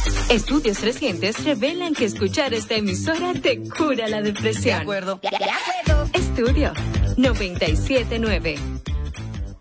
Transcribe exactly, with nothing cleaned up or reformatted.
Estudios recientes revelan que escuchar esta emisora te cura la depresión. De acuerdo. De acuerdo. Estudio noventa y siete punto nueve.